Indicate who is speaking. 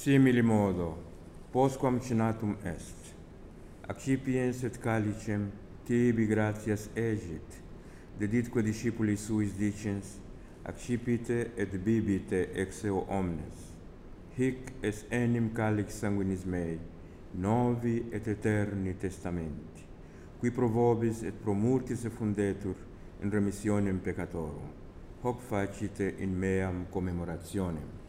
Speaker 1: Simili modo, postquam cenatum est, accipiens et calicem tibi gratias egit, deditque discipuli suis dicens, accipite et bibite ex eo omnes. Hic est enim calix sanguinis mei, novi et eterni testamenti, qui pro vobis et pro multis effundetur in remissionem peccatorum. Hoc facite in meam commemorationem.